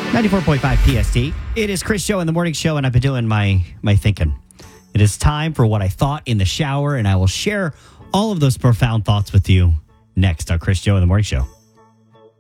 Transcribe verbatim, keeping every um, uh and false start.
ninety-four point five P S T. It is Chris Show in the morning show, and I've been doing my, my thinking. It is time for what I thought in the shower, and I will share all of those profound thoughts with you next on Chris Show in the morning show.